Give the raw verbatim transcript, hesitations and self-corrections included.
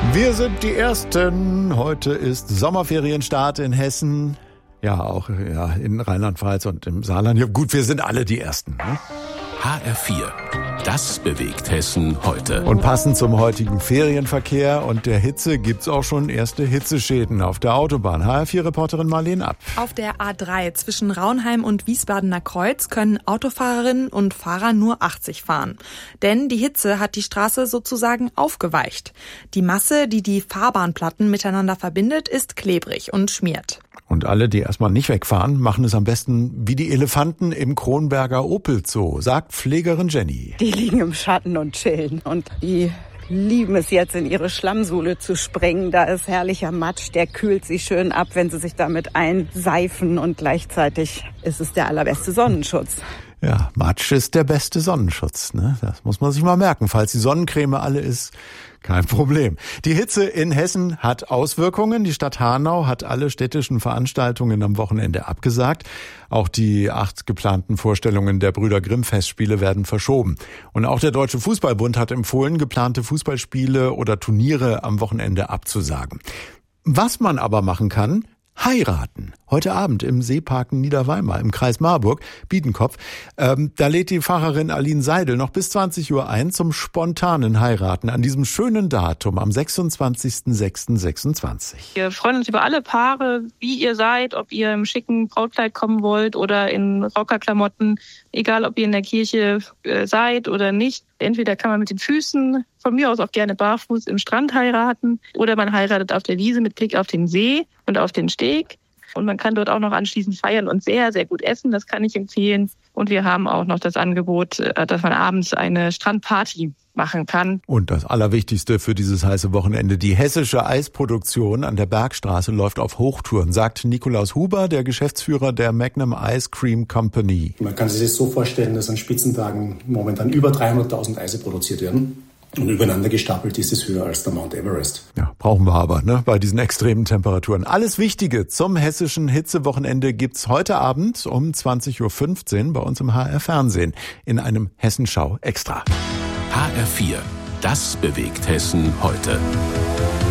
Wir sind die Ersten. Heute ist Sommerferienstart in Hessen. Ja, auch ja, in Rheinland-Pfalz und im Saarland. Ja, gut, wir sind alle die Ersten. Ne? H R vier. Das bewegt Hessen heute. Und passend zum heutigen Ferienverkehr und der Hitze gibt's auch schon erste Hitzeschäden auf der Autobahn. H R vier-Reporterin Marlene App. Auf der A drei zwischen Raunheim und Wiesbadener Kreuz können Autofahrerinnen und Fahrer nur achtzig fahren. Denn die Hitze hat die Straße sozusagen aufgeweicht. Die Masse, die die Fahrbahnplatten miteinander verbindet, ist klebrig und schmiert. Und alle, die erstmal nicht wegfahren, machen es am besten wie die Elefanten im Kronberger Opel Zoo, sagt Pflegerin Jenny. Die liegen im Schatten und chillen und die lieben es jetzt, in ihre Schlammsohle zu springen. Da ist herrlicher Matsch, der kühlt sie schön ab, wenn sie sich damit einseifen und gleichzeitig ist es der allerbeste Sonnenschutz. Ja, Matsch ist der beste Sonnenschutz, ne? Das muss man sich mal merken. Falls die Sonnencreme alle ist, kein Problem. Die Hitze in Hessen hat Auswirkungen. Die Stadt Hanau hat alle städtischen Veranstaltungen am Wochenende abgesagt. Auch die acht geplanten Vorstellungen der Brüder Grimm Festspiele werden verschoben. Und auch der Deutsche Fußballbund hat empfohlen, geplante Fußballspiele oder Turniere am Wochenende abzusagen. Was man aber machen kann: heiraten. Heute Abend im Seepark Niederweimar im Kreis Marburg, Biedenkopf. Ähm, da lädt die Pfarrerin Aline Seidel noch bis zwanzig Uhr ein zum spontanen Heiraten an diesem schönen Datum am sechsundzwanzigsten sechsten sechsundzwanzig. Wir freuen uns über alle Paare, wie ihr seid, ob ihr im schicken Brautkleid kommen wollt oder in Rockerklamotten, egal ob ihr in der Kirche äh, seid oder nicht. Entweder kann man mit den Füßen, von mir aus auch gerne barfuß, im Strand heiraten oder man heiratet auf der Wiese mit Blick auf den See und auf den Steg. Und man kann dort auch noch anschließend feiern und sehr, sehr gut essen. Das kann ich empfehlen. Und wir haben auch noch das Angebot, dass man abends eine Strandparty machen kann. Und das Allerwichtigste für dieses heiße Wochenende: die hessische Eisproduktion an der Bergstraße läuft auf Hochtouren, sagt Nikolaus Huber, der Geschäftsführer der Magnum Ice Cream Company. Man kann sich das so vorstellen, dass an Spitzentagen momentan über dreihunderttausend Eise produziert werden. Und übereinander gestapelt ist es höher als der Mount Everest. Ja, brauchen wir aber, ne, bei diesen extremen Temperaturen. Alles Wichtige zum hessischen Hitzewochenende gibt's heute Abend um zwanzig Uhr fünfzehn bei uns im H R Fernsehen in einem Hessenschau Extra. H R vier. Das bewegt Hessen heute.